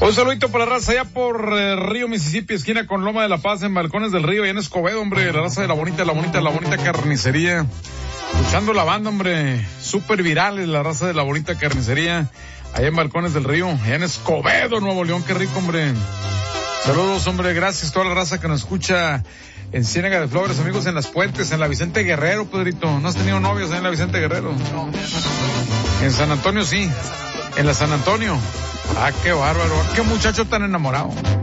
Un saludito para la raza allá por Río Mississippi, esquina con Loma de la Paz, en Balcones del Río, allá en Escobedo, hombre, la raza de la bonita carnicería. Escuchando la banda, hombre, súper virales, la raza de la bonita carnicería, allá en Balcones del Río, allá en Escobedo, Nuevo León, qué rico, hombre. Saludos, hombre, gracias a toda la raza que nos escucha en Ciénaga de Flores, amigos en Las Puentes, en la Vicente Guerrero, Pedrito. ¿No has tenido novios en la Vicente Guerrero? No, en San Antonio sí, en la San Antonio. Ah, qué bárbaro, qué muchacho tan enamorado.